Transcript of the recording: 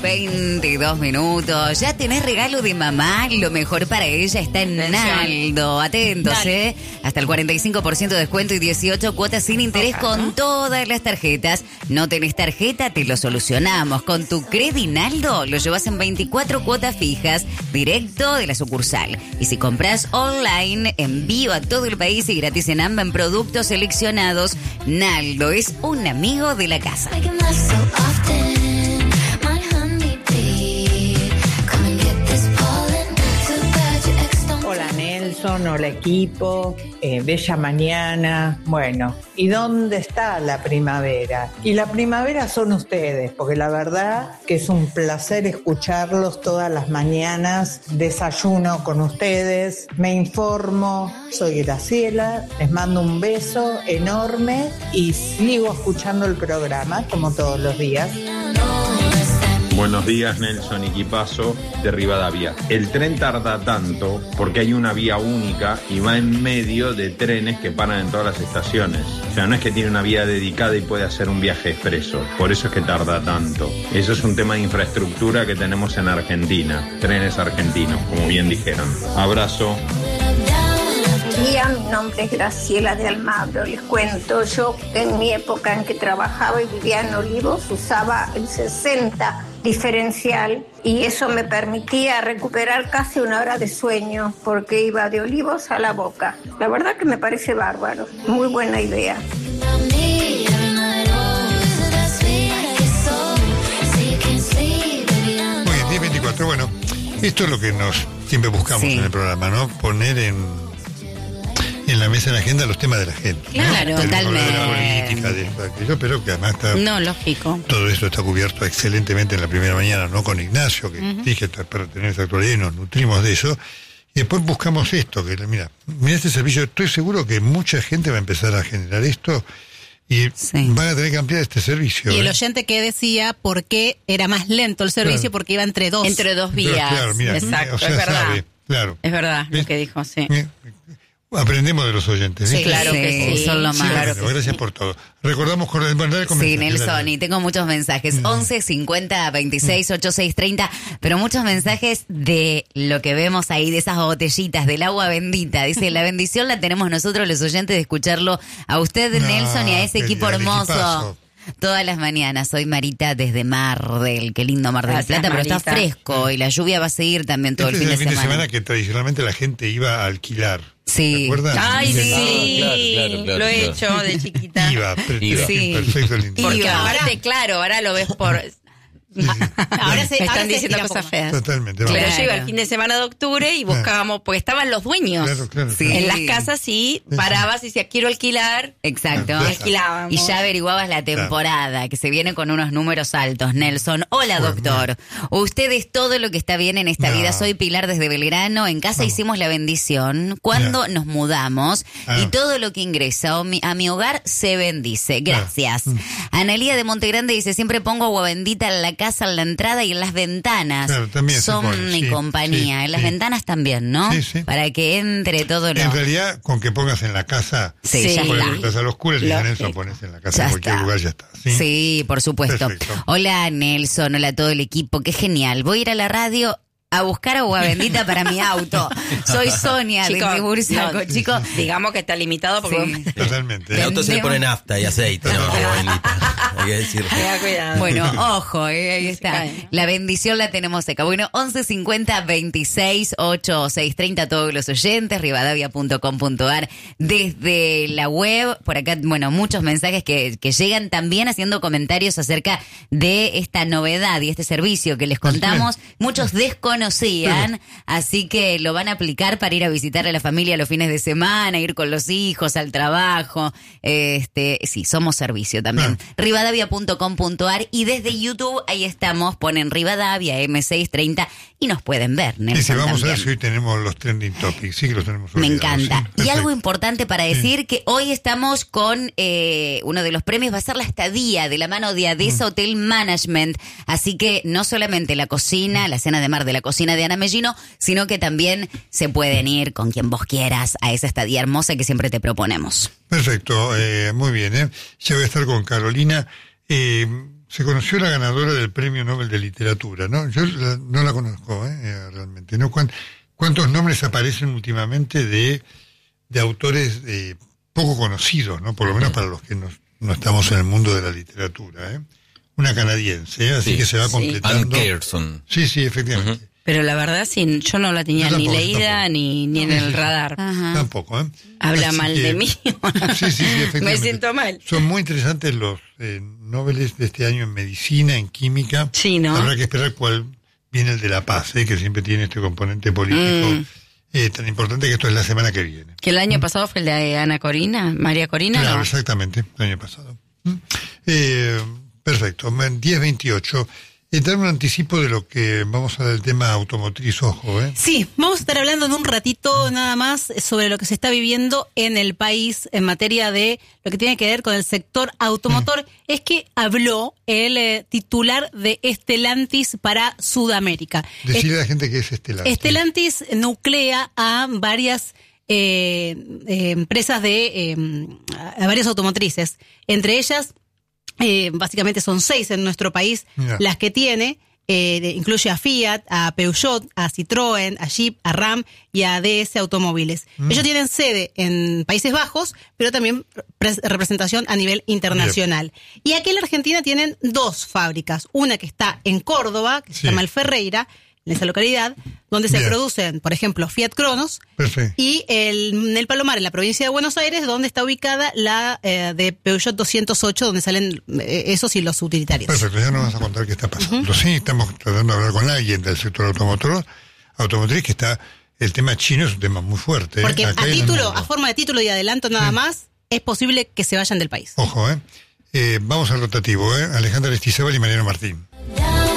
22 minutos. Ya tenés regalo de mamá. Lo mejor para ella está en Naldo. Atentos, Hasta el 45% de descuento y 18 cuotas sin interés con todas las tarjetas. No tenés tarjeta, te lo solucionamos. Con tu Credinaldo lo llevas en 24 cuotas fijas, directo de la sucursal. Y si compras online, envío a todo el país y gratis en AMBA en productos seleccionados. Naldo es un amigo de la casa. Hola Nelson, hola equipo, bella mañana. Bueno, ¿y dónde está la primavera? Y la primavera son ustedes, porque la verdad que es un placer escucharlos todas las mañanas. Desayuno con ustedes, me informo, soy Graciela, les mando un beso enorme y sigo escuchando el programa como todos los días. Buenos días, Nelson, equipazo de Rivadavia. El tren tarda tanto porque hay una vía única y va en medio de trenes que paran en todas las estaciones. O sea, no es que tiene una vía dedicada y puede hacer un viaje expreso. Por eso es que tarda tanto. Eso es un tema de infraestructura que tenemos en Argentina. Trenes argentinos, como bien dijeron. Abrazo. Mi nombre es Graciela de Almagro. Les cuento, yo en mi época en que trabajaba y vivía en Olivos usaba el 60 diferencial y eso me permitía recuperar casi una hora de sueño porque iba de Olivos a La Boca. La verdad que me parece bárbaro, muy buena idea. Muy bien, 10:24. Bueno, esto es lo que nos siempre buscamos en el programa, ¿no? Poner en la mesa, en la agenda, los temas de la gente. Claro, ¿no? totalmente. De la política, de esto, de aquello, pero que además está... No, lógico. Todo esto está cubierto excelentemente en la primera mañana, ¿no? Con Ignacio, que dije para tener esa actualidad y nos nutrimos de eso. Y después buscamos esto, que mira este servicio, estoy seguro que mucha gente va a empezar a generar esto y van a tener que ampliar este servicio. Y el oyente que decía por qué era más lento el servicio, porque iba entre dos vías. Claro, mira, exacto, o sea, es verdad. sabe, claro. Es verdad lo que dijo, sí. Aprendemos de los oyentes. Sí, claro que sí. Son lo más. Claro, gracias por todo. Recordamos con el mensaje. Sí, Nelson, y tengo muchos mensajes. 11 50 26 86 30, pero muchos mensajes de lo que vemos ahí, de esas botellitas, del agua bendita. Dice, la bendición la tenemos nosotros los oyentes de escucharlo a usted, Nelson, y a ese equipo hermoso. Equipazo. Todas las mañanas. Soy Marita desde Mar del, qué lindo Mar del Plata, pero está fresco y la lluvia va a seguir también todo el fin de semana. Es el fin de semana que tradicionalmente la gente iba a alquilar. Sí. ¿Te acuerdas? Ay, sí. Claro, lo he hecho de chiquita. Iba. Sí. Perfecto, lindo. Porque ahora lo ves por... Ahora se están diciendo cosas feas. Totalmente. Pero yo iba el fin de semana de octubre y buscábamos, porque estaban los dueños en las casas y parabas y decías, quiero alquilar. Exacto. Alquilábamos. Y ya averiguabas la temporada, que se viene con unos números altos. Nelson, hola doctor. Usted es todo lo que está bien en esta vida. Soy Pilar desde Belgrano. En casa hicimos la bendición cuando nos mudamos y todo lo que ingresa a mi hogar se bendice. Gracias. Analía de Montegrande dice, siempre pongo agua bendita en la casa, en la entrada y en las ventanas. Claro, también son mi compañía. En las ventanas también, ¿no? Sí. Para que entre todo lo... En realidad, con que pongas en la casa, ya estás a los curas y en eso pones en la casa, en cualquier lugar ya está. Sí, por supuesto. Perfecto. Hola Nelson, hola a todo el equipo, qué genial. Voy a ir a la radio a buscar agua bendita para mi auto. Soy Sonia de Bursaco, chicos. Digamos que está limitado porque... Totalmente. El auto se le pone nafta y aceite, no agua bendita. Hay que decir. Cuidado. Bueno, ojo, ahí está. La bendición la tenemos acá. Bueno, 11 50 26 86 30, todos los oyentes, rivadavia.com.ar. Desde la web, por acá, bueno, muchos mensajes que llegan también haciendo comentarios acerca de esta novedad y este servicio que les contamos. Muchos desconocían, así que lo van a aplicar para ir a visitar a la familia los fines de semana, ir con los hijos al trabajo. Sí, somos servicio también. Rivadavia.com.ar y desde YouTube ahí estamos, ponen Rivadavia M630 y nos pueden ver. Nelson, vamos también. a ver si hoy tenemos los trending topics, sí que los tenemos. Me encanta. Sí, y algo importante para decir que hoy estamos con uno de los premios, va a ser la estadía de la mano de Adesa Hotel Management, así que no solamente la cocina, la cena de mar de la cocina de Ana Mellino, sino que también se pueden ir con quien vos quieras a esa estadía hermosa que siempre te proponemos. Perfecto, muy bien. Ya voy a estar con Carolina. se conoció la ganadora del Premio Nobel de Literatura, ¿no? Yo no la conozco, realmente. ¿No? ¿Cuántos nombres aparecen últimamente de autores poco conocidos, ¿no? Por lo menos para los que no estamos en el mundo de la literatura, Una canadiense, así que se va completando. Anne Carson. Sí, efectivamente. Pero la verdad, sí, yo no la tenía ni leída ni en el radar. Ajá. Tampoco, Habla así mal de mí. Sí, efectivamente. Me siento mal. Son muy interesantes los Nobeles de este año en medicina, en química. Sí, ¿no? Habrá que esperar cuál viene el de la paz, que siempre tiene este componente político tan importante, que esto es la semana que viene. Que el año pasado fue el de Ana Corina, María Corina. Claro, ¿no? Exactamente, el año pasado. Perfecto, 10:28. Dar un anticipo de lo que vamos a ver, el tema automotriz, ojo, Sí, vamos a estar hablando en un ratito nada más sobre lo que se está viviendo en el país en materia de lo que tiene que ver con el sector automotor. Es que habló el titular de Stellantis para Sudamérica. Decirle a la gente que es Stellantis. Stellantis nuclea a varias empresas a varias automotrices, entre ellas básicamente son 6 en nuestro país. Mira. Las que tiene, incluye a Fiat, a Peugeot, a Citroën, a Jeep, a Ram y a DS Automóviles. Ellos tienen sede en Países Bajos, pero también representación a nivel internacional. Bien. Y aquí en la Argentina tienen 2 fábricas, una que está en Córdoba, que se llama El Ferreira, en esa localidad, donde se producen, por ejemplo, Fiat Cronos. Perfecto. Y en el Palomar, en la provincia de Buenos Aires, donde está ubicada la de Peugeot 208, donde salen esos y los utilitarios. Perfecto, ya nos vas a contar qué está pasando. Sí, estamos tratando de hablar con alguien del sector automotriz, que está, el tema chino es un tema muy fuerte. Porque a forma de título y adelanto nada más, es posible que se vayan del país. Ojo, vamos al rotativo, Alejandra Aristizábal y Mariano Martín.